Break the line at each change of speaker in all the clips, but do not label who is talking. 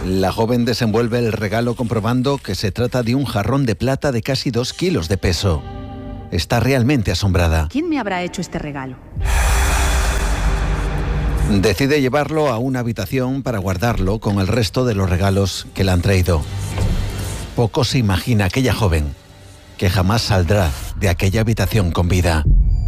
La joven desenvuelve el regalo comprobando que se trata de un jarrón de plata de casi 2 kilos de peso. Está realmente asombrada.
¿Quién me habrá hecho este regalo?
Decide llevarlo a una habitación para guardarlo con el resto de los regalos que le han traído. Poco se imagina aquella joven que jamás saldrá de aquella habitación con vida.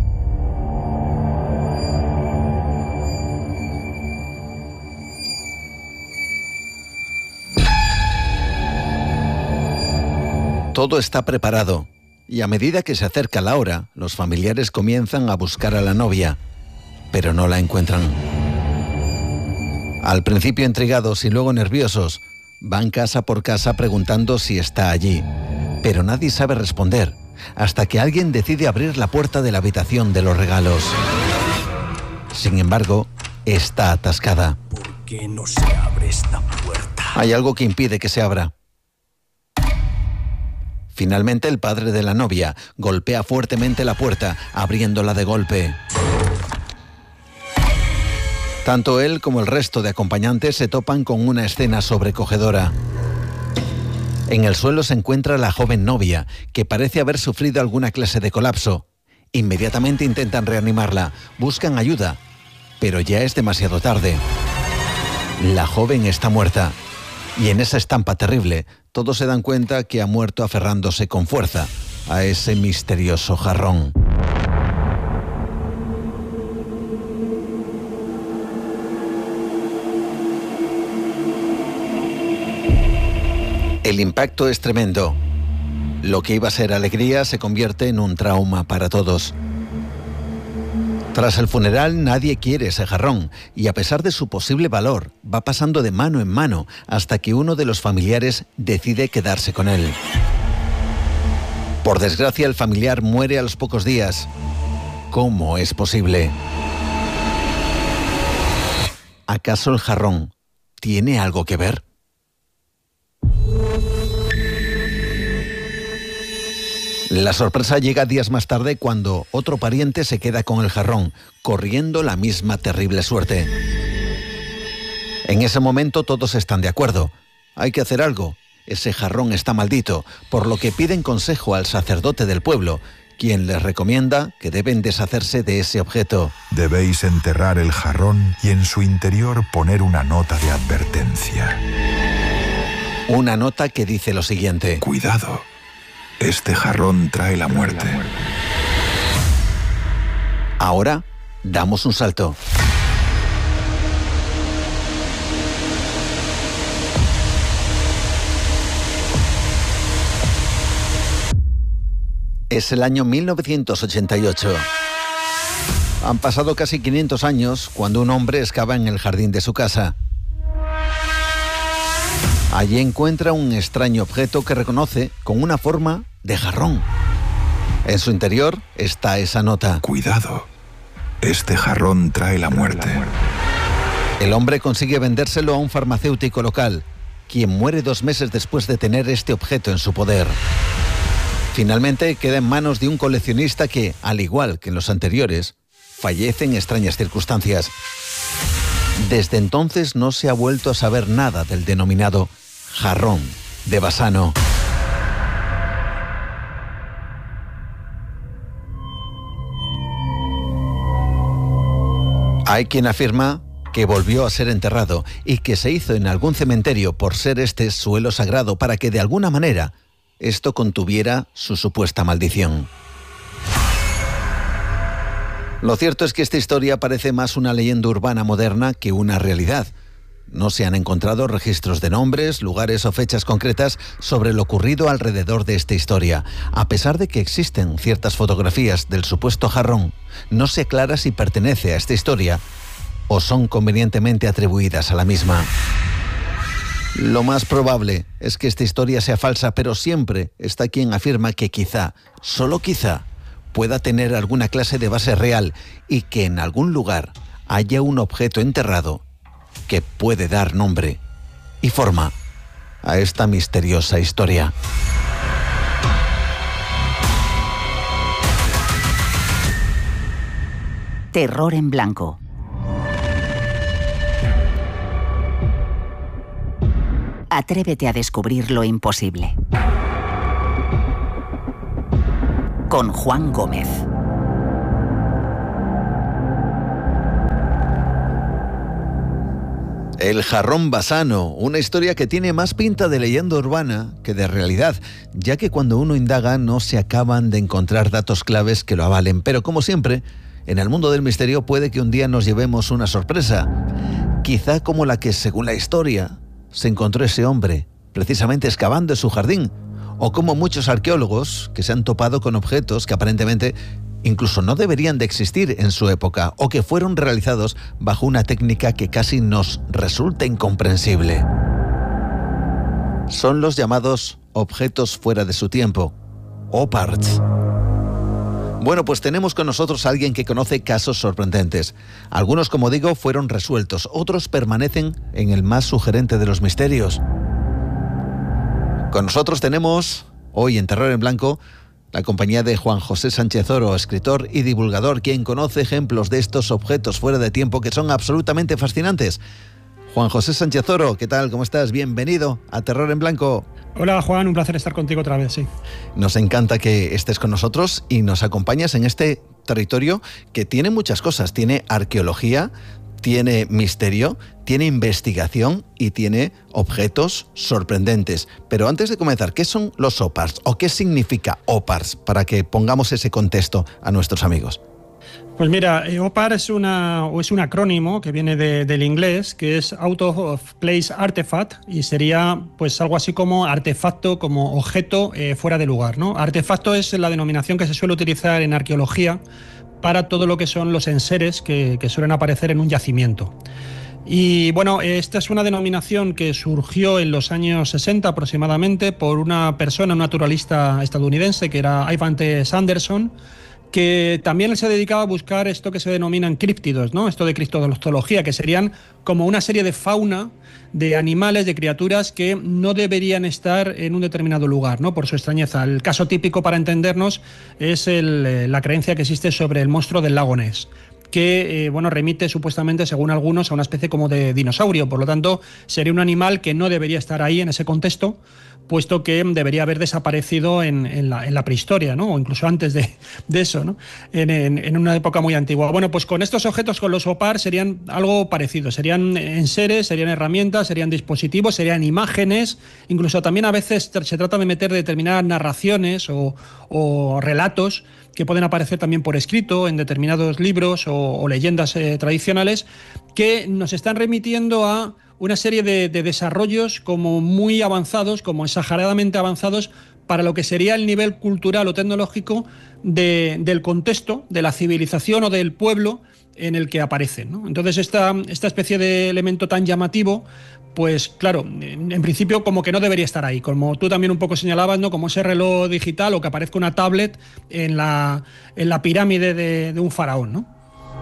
Todo está preparado y a medida que se acerca la hora, los familiares comienzan a buscar a la novia, pero no la encuentran. Al principio intrigados y luego nerviosos, van casa por casa preguntando si está allí, pero nadie sabe responder, hasta que alguien decide abrir la puerta de la habitación de los regalos. Sin embargo, está atascada.
¿Por qué no se abre esta puerta?
Hay algo que impide que se abra. Finalmente, el padre de la novia golpea fuertemente la puerta, abriéndola de golpe. Tanto él como el resto de acompañantes se topan con una escena sobrecogedora. En el suelo se encuentra la joven novia, que parece haber sufrido alguna clase de colapso. Inmediatamente intentan reanimarla, buscan ayuda, pero ya es demasiado tarde. La joven está muerta, y en esa estampa terrible, todos se dan cuenta que ha muerto aferrándose con fuerza a ese misterioso jarrón. El impacto es tremendo. Lo que iba a ser alegría se convierte en un trauma para todos. Tras el funeral nadie quiere ese jarrón y a pesar de su posible valor va pasando de mano en mano hasta que uno de los familiares decide quedarse con él. Por desgracia el familiar muere a los pocos días. ¿Cómo es posible? ¿Acaso el jarrón tiene algo que ver? La sorpresa llega días más tarde cuando otro pariente se queda con el jarrón, corriendo la misma terrible suerte. En ese momento todos están de acuerdo. Hay que hacer algo. Ese jarrón está maldito, por lo que piden consejo al sacerdote del pueblo, quien les recomienda que deben deshacerse de ese objeto.
Debéis enterrar el jarrón y en su interior poner una nota de advertencia.
Una nota que dice lo siguiente:
Cuidado. Este jarrón trae la muerte.
Ahora damos un salto. Es el año 1988. Han pasado casi 500 años cuando un hombre excava en el jardín de su casa. Allí encuentra un extraño objeto que reconoce con una forma de jarrón. En su interior está esa nota.
Cuidado, este jarrón trae la muerte.
El hombre consigue vendérselo a un farmacéutico local, quien muere 2 meses después de tener este objeto en su poder. Finalmente queda en manos de un coleccionista que, al igual que en los anteriores, fallece en extrañas circunstancias. Desde entonces no se ha vuelto a saber nada del denominado jarrón de Bassano. Hay quien afirma que volvió a ser enterrado y que se hizo en algún cementerio por ser este suelo sagrado para que de alguna manera esto contuviera su supuesta maldición. Lo cierto es que esta historia parece más una leyenda urbana moderna que una realidad. No se han encontrado registros de nombres, lugares o fechas concretas sobre lo ocurrido alrededor de esta historia. A pesar de que existen ciertas fotografías del supuesto jarrón, no se aclara si pertenece a esta historia o son convenientemente atribuidas a la misma. Lo más probable es que esta historia sea falsa, pero siempre está quien afirma que quizá, solo quizá, pueda tener alguna clase de base real y que en algún lugar haya un objeto enterrado que puede dar nombre y forma a esta misteriosa historia.
Terror en blanco. Atrévete a descubrir lo imposible. Con Juan Gómez.
El jarrón basano, una historia que tiene más pinta de leyenda urbana que de realidad, ya que cuando uno indaga no se acaban de encontrar datos claves que lo avalen. Pero como siempre, en el mundo del misterio puede que un día nos llevemos una sorpresa. Quizá como la que, según la historia, se encontró ese hombre, precisamente excavando en su jardín. O como muchos arqueólogos que se han topado con objetos que aparentemente incluso no deberían de existir en su época, o que fueron realizados bajo una técnica que casi nos resulta incomprensible. Son los llamados objetos fuera de su tiempo, OPARTs. Bueno, pues tenemos con nosotros a alguien que conoce casos sorprendentes. Algunos, como digo, fueron resueltos, otros permanecen en el más sugerente de los misterios. Con nosotros tenemos, hoy en Terror en Blanco, la compañía de Juan José Sánchez Oro, escritor y divulgador, quien conoce ejemplos de estos objetos fuera de tiempo que son absolutamente fascinantes. Juan José Sánchez Oro, ¿qué tal? ¿Cómo estás? Bienvenido a Terror en Blanco.
Hola Juan, un placer estar contigo otra vez, sí.
Nos encanta que estés con nosotros y nos acompañas en este territorio que tiene muchas cosas. Tiene arqueología, tiene misterio, tiene investigación y tiene objetos sorprendentes. Pero antes de comenzar, ¿qué son los OPARTs o qué significa OPARTs? Para que pongamos ese contexto a nuestros amigos.
Pues mira, OPAR es un acrónimo que viene del inglés, que es Out of Place Artifact, y sería pues algo así como artefacto, como objeto fuera de lugar, ¿no? Artefacto es la denominación que se suele utilizar en arqueología para todo lo que son los enseres que suelen aparecer en un yacimiento. Y bueno, esta es una denominación que surgió en los años 60 aproximadamente por una persona, un naturalista estadounidense, que era Ivan T. Sanderson, que también se dedicaba a buscar esto que se denominan críptidos, ¿no? Esto de criptozoología, que serían como una serie de fauna de animales, de criaturas que no deberían estar en un determinado lugar, ¿no? Por su extrañeza. El caso típico, para entendernos, es la creencia que existe sobre el monstruo del lago Ness, que remite supuestamente, según algunos, a una especie como de dinosaurio. Por lo tanto, sería un animal que no debería estar ahí en ese contexto, puesto que debería haber desaparecido en la prehistoria, ¿no? O incluso antes de eso, ¿no? En una época muy antigua. Bueno, pues con estos objetos, con los OPAR, serían algo parecido. Serían enseres, serían herramientas, serían dispositivos, serían imágenes. Incluso también a veces se trata de meter determinadas narraciones o relatos que pueden aparecer también por escrito en determinados libros o leyendas tradicionales, que nos están remitiendo a una serie de desarrollos como muy avanzados, como exageradamente avanzados, para lo que sería el nivel cultural o tecnológico del contexto, de la civilización o del pueblo en el que aparecen, ¿no? Entonces esta especie de elemento tan llamativo, pues claro, en principio como que no debería estar ahí, como tú también un poco señalabas, ¿no? Como ese reloj digital o que aparezca una tablet en la pirámide de un faraón, ¿no?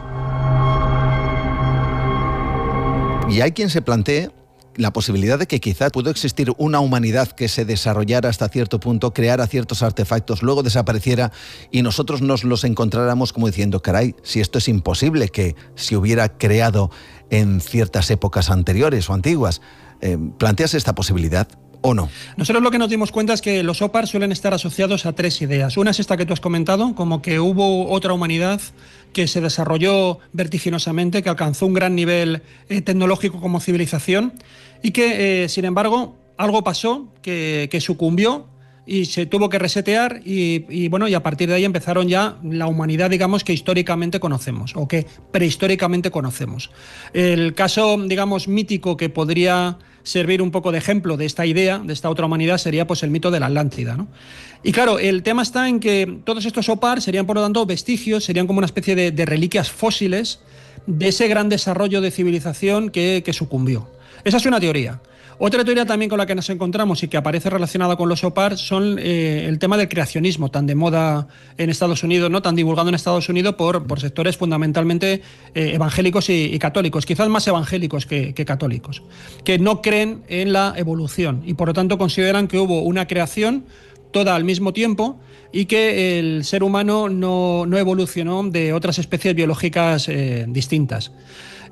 Y hay quien se plantee la posibilidad de que quizá pudo existir una humanidad que se desarrollara hasta cierto punto, creara ciertos artefactos, luego desapareciera y nosotros nos los encontráramos como diciendo, caray, si esto es imposible que se hubiera creado en ciertas épocas anteriores o antiguas. ¿Planteas esta posibilidad o no?
Nosotros lo que nos dimos cuenta es que los OPAR suelen estar asociados a tres ideas. Una es esta que tú has comentado, como que hubo otra humanidad que se desarrolló vertiginosamente, que alcanzó un gran nivel tecnológico como civilización y que, sin embargo, algo pasó que sucumbió y se tuvo que resetear y a partir de ahí empezaron ya la humanidad, digamos, que históricamente conocemos o que prehistóricamente conocemos. El caso, digamos, mítico que podría servir un poco de ejemplo de esta idea, de esta otra humanidad, sería pues el mito de la Atlántida, ¿no? Y claro, el tema está en que todos estos OPAR serían, por lo tanto, vestigios, serían como una especie de reliquias fósiles de ese gran desarrollo de civilización que sucumbió. Esa es una teoría. Otra teoría también con la que nos encontramos y que aparece relacionada con los OPAR son el tema del creacionismo, tan de moda en Estados Unidos, ¿no? Tan divulgado en Estados Unidos por sectores fundamentalmente evangélicos y católicos, quizás más evangélicos que católicos, que no creen en la evolución y por lo tanto consideran que hubo una creación toda al mismo tiempo y que el ser humano no evolucionó de otras especies biológicas distintas.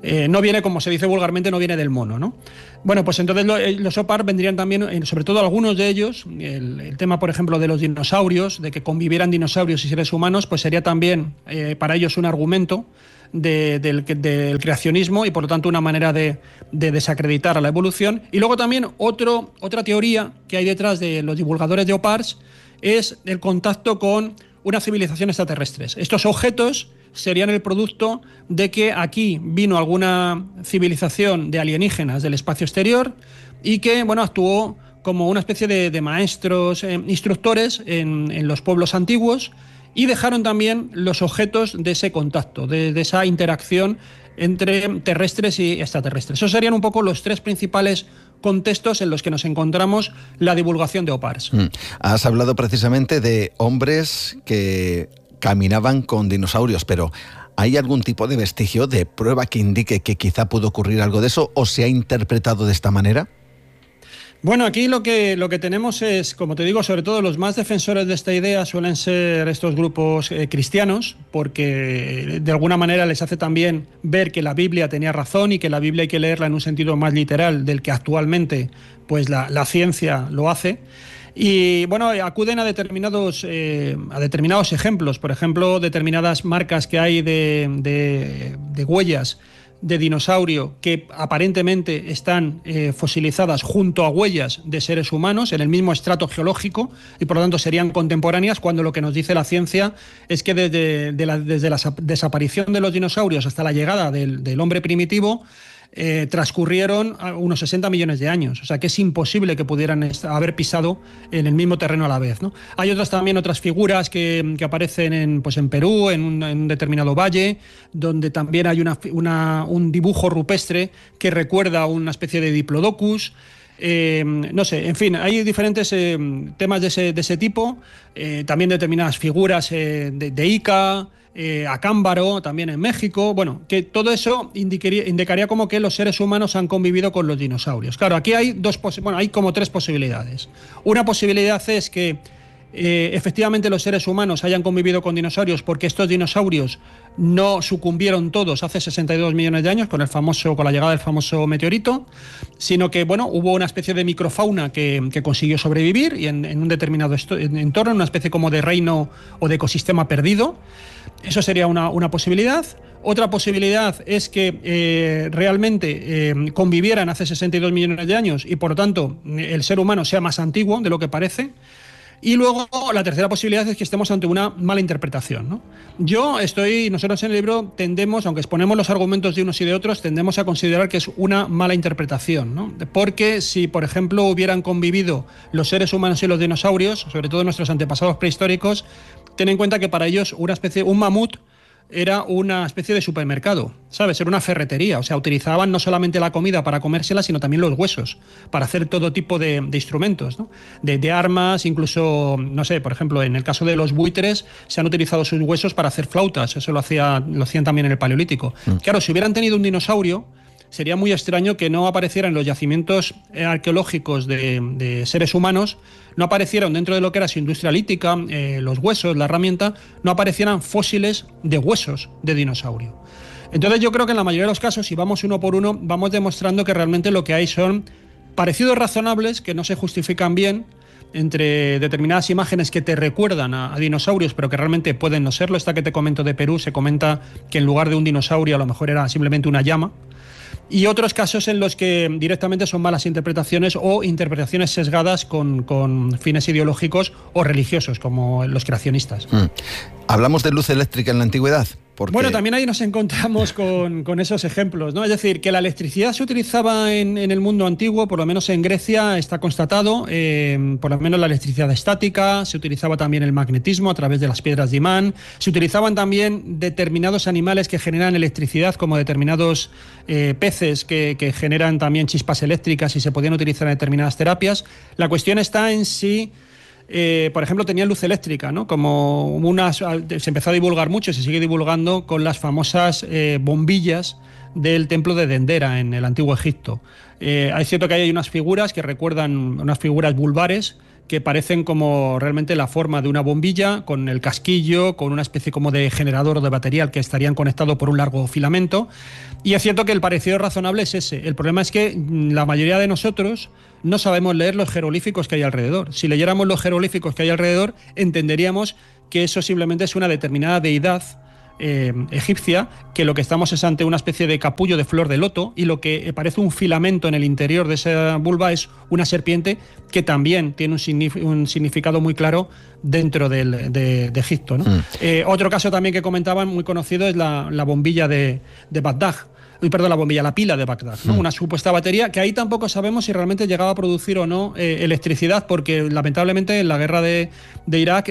no viene, como se dice vulgarmente, no viene del mono, ¿no? Bueno, pues entonces los OPAR vendrían también, sobre todo algunos de ellos, el tema, por ejemplo, de los dinosaurios, de que convivieran dinosaurios y seres humanos, pues sería también para ellos un argumento del creacionismo y por lo tanto una manera de desacreditar a la evolución. Y luego también otra teoría que hay detrás de los divulgadores de OPARs es el contacto con una civilización extraterrestres. Estos objetos serían el producto de que aquí vino alguna civilización de alienígenas del espacio exterior y que, bueno, actuó como una especie de maestros, instructores en los pueblos antiguos, y dejaron también los objetos de ese contacto, de esa interacción entre terrestres y extraterrestres. Esos serían un poco los tres principales contextos en los que nos encontramos la divulgación de OPARs.
Has hablado precisamente de hombres que caminaban con dinosaurios, pero ¿hay algún tipo de vestigio, de prueba que indique que quizá pudo ocurrir algo de eso o se ha interpretado de esta manera?
Bueno, aquí lo que tenemos es, como te digo, sobre todo los más defensores de esta idea suelen ser estos grupos cristianos, porque de alguna manera les hace también ver que la Biblia tenía razón y que la Biblia hay que leerla en un sentido más literal del que actualmente pues la ciencia lo hace. Y bueno, acuden a determinados ejemplos, por ejemplo, determinadas marcas que hay de huellas de dinosaurio que aparentemente están fosilizadas junto a huellas de seres humanos en el mismo estrato geológico y por lo tanto serían contemporáneas, cuando lo que nos dice la ciencia es que desde la desaparición de los dinosaurios hasta la llegada del hombre primitivo transcurrieron unos 60 millones de años, o sea que es imposible que pudieran haber pisado en el mismo terreno a la vez, ¿no? Hay otras figuras que aparecen en Perú, en un determinado valle, donde también hay un dibujo rupestre que recuerda a una especie de diplodocus. No sé, en fin, hay diferentes temas de ese tipo, también determinadas figuras de Ica, Acámbaro, también en México. Bueno, que todo eso indicaría como que los seres humanos han convivido con los dinosaurios. Claro, aquí hay hay como tres posibilidades. Una posibilidad es que efectivamente los seres humanos hayan convivido con dinosaurios porque estos dinosaurios no sucumbieron todos hace 62 millones de años con la llegada del famoso meteorito, sino que hubo una especie de microfauna que consiguió sobrevivir y en un determinado entorno, una especie como de reino o de ecosistema perdido. Eso sería una posibilidad. Otra posibilidad es que realmente convivieran hace 62 millones de años y por lo tanto el ser humano sea más antiguo de lo que parece. Y luego la tercera posibilidad es que estemos ante una mala interpretación, ¿no? Nosotros en el libro tendemos, aunque exponemos los argumentos de unos y de otros, tendemos a considerar que es una mala interpretación, ¿no? Porque si, por ejemplo, hubieran convivido los seres humanos y los dinosaurios, sobre todo nuestros antepasados prehistóricos, ten en cuenta que para ellos un mamut era una especie de supermercado, ¿sabes? Era una ferretería, o sea, utilizaban no solamente la comida para comérsela, sino también los huesos, para hacer todo tipo de instrumentos, ¿no? De armas, incluso, no sé, por ejemplo, en el caso de los buitres, se han utilizado sus huesos para hacer flautas, eso lo hacían también en el Paleolítico. Claro, si hubieran tenido un dinosaurio, sería muy extraño que no aparecieran en los yacimientos arqueológicos de seres humanos, no aparecieran dentro de lo que era su industria lítica, los huesos, la herramienta, no aparecieran fósiles de huesos de dinosaurio. Entonces yo creo que en la mayoría de los casos, si vamos uno por uno, vamos demostrando que realmente lo que hay son parecidos razonables que no se justifican bien entre determinadas imágenes que te recuerdan a dinosaurios, pero que realmente pueden no serlo. Esta que te comento de Perú, se comenta que en lugar de un dinosaurio a lo mejor era simplemente una llama. Y otros casos en los que directamente son malas interpretaciones o interpretaciones sesgadas con fines ideológicos o religiosos, como los creacionistas.
¿Hablamos de luz eléctrica en la antigüedad? Porque... Bueno,
también ahí nos encontramos con esos ejemplos, ¿no? Es decir, que la electricidad se utilizaba en el mundo antiguo, por lo menos en Grecia está constatado, por lo menos la electricidad estática, se utilizaba también el magnetismo a través de las piedras de imán, se utilizaban también determinados animales que generan electricidad, como determinados peces que generan también chispas eléctricas y se podían utilizar en determinadas terapias. La cuestión está en si... por ejemplo, tenía luz eléctrica, ¿no? Se empezó a divulgar mucho y se sigue divulgando con las famosas bombillas del templo de Dendera en el antiguo Egipto. Es cierto que hay unas figuras que recuerdan unas figuras vulvares que parecen como realmente la forma de una bombilla, con el casquillo, con una especie como de generador o de batería al que estarían conectados por un largo filamento. Y es cierto que el parecido razonable es ese. El problema es que la mayoría de nosotros no sabemos leer los jeroglíficos que hay alrededor. Si leyéramos los jeroglíficos que hay alrededor, entenderíamos que eso simplemente es una determinada deidad egipcia, que lo que estamos es ante una especie de capullo de flor de loto, y lo que parece un filamento en el interior de esa vulva es una serpiente que también tiene un significado muy claro dentro de Egipto, ¿no? Otro caso también que comentaban, muy conocido, es la bombilla de Bagdad. La pila de Bagdad, ¿no? Una supuesta batería que ahí tampoco sabemos si realmente llegaba a producir o no electricidad, porque lamentablemente en la guerra de Irak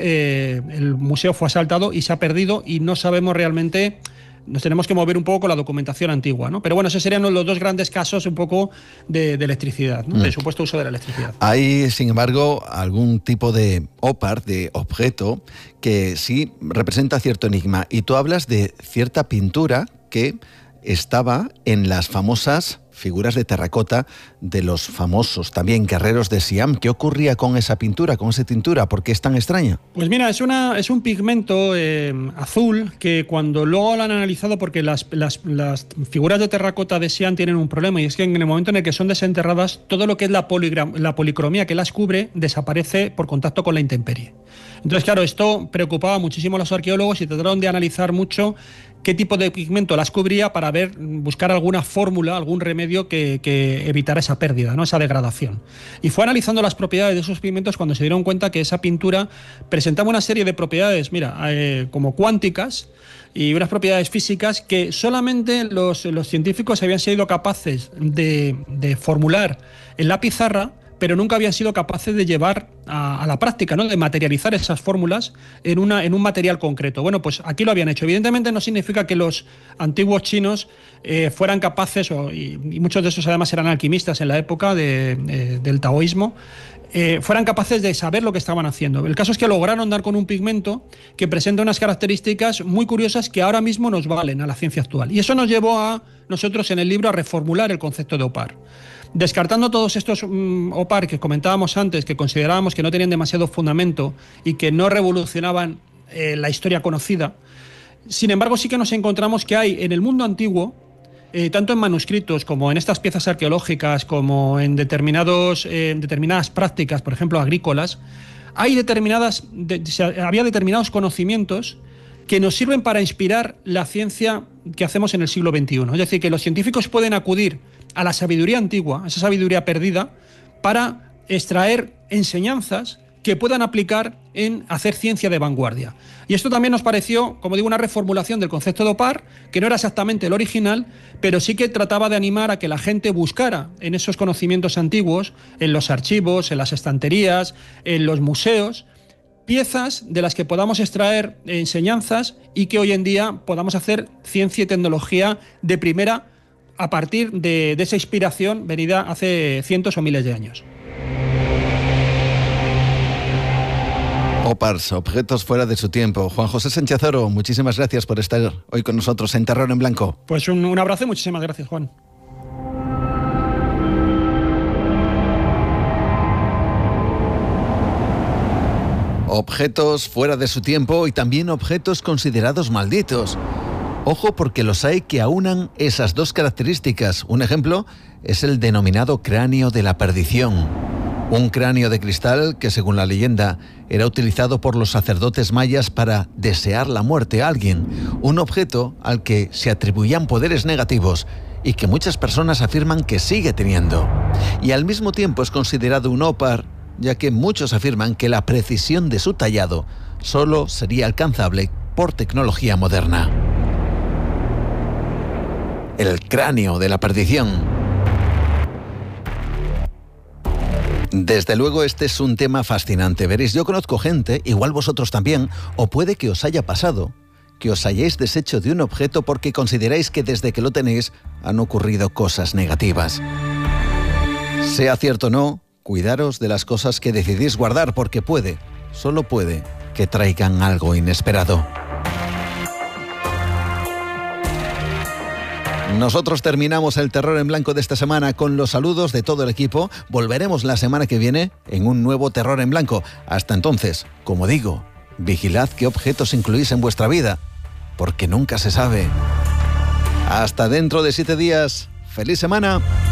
el museo fue asaltado y se ha perdido, y no sabemos realmente. Nos tenemos que mover un poco con la documentación antigua, ¿no? Pero bueno, esos serían los dos grandes casos un poco de electricidad, ¿no? De supuesto uso de la electricidad.
Hay, sin embargo, algún tipo de OPAR, de objeto, que sí representa cierto enigma. Y tú hablas de cierta pintura que estaba en las famosas figuras de terracota de los famosos también guerreros de Siam. ¿Qué ocurría con esa pintura, con esa tintura? ¿Por qué es tan extraña?
Pues mira, es un pigmento azul que cuando luego lo han analizado, porque las figuras de terracota de Siam tienen un problema, y es que en el momento en el que son desenterradas, todo lo que es la policromía que las cubre desaparece por contacto con la intemperie. Entonces, claro, esto preocupaba muchísimo a los arqueólogos y trataron de analizar mucho qué tipo de pigmento las cubría para buscar alguna fórmula, algún remedio que evitara esa pérdida, ¿no? Esa degradación. Y fue analizando las propiedades de esos pigmentos cuando se dieron cuenta que esa pintura presentaba una serie de propiedades, como cuánticas, y unas propiedades físicas que solamente los científicos habían sido capaces de formular en la pizarra, pero nunca habían sido capaces de llevar a la práctica, ¿no? De materializar esas fórmulas en un material concreto. Bueno, pues aquí lo habían hecho. Evidentemente no significa que los antiguos chinos fueran capaces, y muchos de esos además eran alquimistas en la época del taoísmo, fueran capaces de saber lo que estaban haciendo. El caso es que lograron dar con un pigmento que presenta unas características muy curiosas que ahora mismo nos valen a la ciencia actual. Y eso nos llevó a nosotros en el libro a reformular el concepto de OPAR. Descartando todos estos OPAR que comentábamos antes, que considerábamos que no tenían demasiado fundamento y que no revolucionaban la historia conocida, sin embargo sí que nos encontramos que hay en el mundo antiguo, tanto en manuscritos como en estas piezas arqueológicas, como en determinadas prácticas, por ejemplo agrícolas, había determinados conocimientos que nos sirven para inspirar la ciencia que hacemos en el siglo XXI. Es decir, que los científicos pueden acudir a la sabiduría antigua, a esa sabiduría perdida, para extraer enseñanzas que puedan aplicar en hacer ciencia de vanguardia. Y esto también nos pareció, como digo, una reformulación del concepto de OPAR, que no era exactamente el original, pero sí que trataba de animar a que la gente buscara en esos conocimientos antiguos, en los archivos, en las estanterías, en los museos, piezas de las que podamos extraer enseñanzas y que hoy en día podamos hacer ciencia y tecnología de primera a partir de esa inspiración venida hace cientos o miles de años.
OPARs, objetos fuera de su tiempo. Juan José Sánchez Oro, muchísimas gracias por estar hoy con nosotros en Terror en Blanco.
Pues un abrazo y muchísimas gracias, Juan.
Objetos fuera de su tiempo y también objetos considerados malditos. Ojo, porque los hay que aunan esas dos características. Un ejemplo es el denominado cráneo de la perdición. Un cráneo de cristal que, según la leyenda, era utilizado por los sacerdotes mayas para desear la muerte a alguien. Un objeto al que se atribuían poderes negativos y que muchas personas afirman que sigue teniendo. Y al mismo tiempo es considerado un OPAR, ya que muchos afirman que la precisión de su tallado solo sería alcanzable por tecnología moderna. El cráneo de la perdición. Desde luego este es un tema fascinante. Veréis, yo conozco gente, igual vosotros también, o puede que os haya pasado, que os hayáis deshecho de un objeto porque consideráis que desde que lo tenéis han ocurrido cosas negativas. Sea cierto o no, cuidaros de las cosas que decidís guardar porque puede, solo puede, que traigan algo inesperado. Nosotros terminamos el Terror en Blanco de esta semana con los saludos de todo el equipo. Volveremos la semana que viene en un nuevo Terror en Blanco. Hasta entonces, como digo, vigilad qué objetos incluís en vuestra vida, porque nunca se sabe. Hasta dentro de 7 días. ¡Feliz semana!